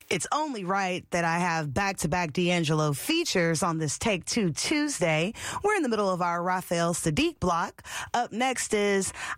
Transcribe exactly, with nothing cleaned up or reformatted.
It's only right that I have back-to-back D'Angelo features on this Take Two Tuesday. We're in the middle of our Raphael Sadiq block. Up next is